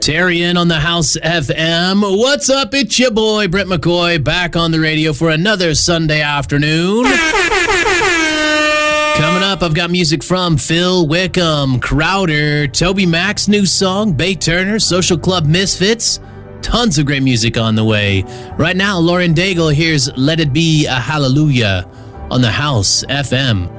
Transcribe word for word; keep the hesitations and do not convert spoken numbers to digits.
Terry in on the House F M. What's up? It's your boy, Brett McCoy, back on the radio for another Sunday afternoon. Coming up, I've got music from Phil Wickham, Crowder, Toby Mac's new song, Bay Turner, Social Club Misfits. Tons of great music on the way. Right now, Lauren Daigle here's Let It Be a Hallelujah on the House F M.